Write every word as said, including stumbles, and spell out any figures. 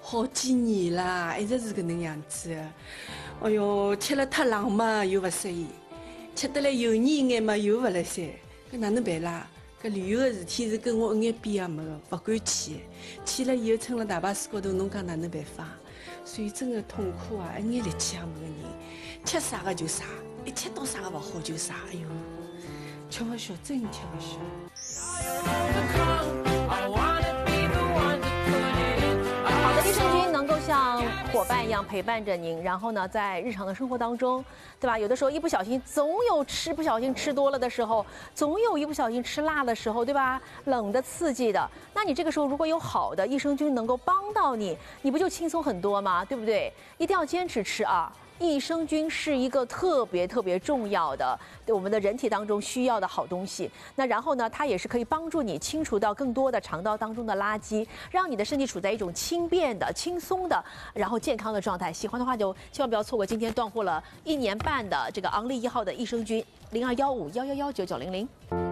好几年啦，一直是搿能样子的。哎哟，吃了太冷嘛又勿适意，吃得来油腻一眼嘛又勿来三，搿哪能办啦？搿旅游个事体是跟我一眼边也没个，勿敢去。去了以后撑了大巴士高头，侬讲哪能办法？所以真个痛苦啊，一眼力气也没个人，吃啥个就啥，一吃到啥个勿好就啥，哎哟，吃勿消，真吃勿消。 好的益生菌能够像伙伴一样陪伴着您，然后呢，在日常的生活当中，对吧？有的时候一不小心，总有吃不小心吃多了的时候，总有一不小心吃辣的时候，对吧？冷的、刺激的，那你这个时候如果有好的益生菌能够帮到你，你不就轻松很多吗？对不对？一定要坚持吃啊！益生菌是一个特别特别重要的，对我们的人体当中需要的好东西。那然后呢，它也是可以帮助你清除到更多的肠道当中的垃圾，让你的身体处在一种轻便的、轻松的，然后健康的状态。喜欢的话就千万不要错过今天断货了一年半的这个昂立一号的益生菌，零二幺五幺幺幺九九零零。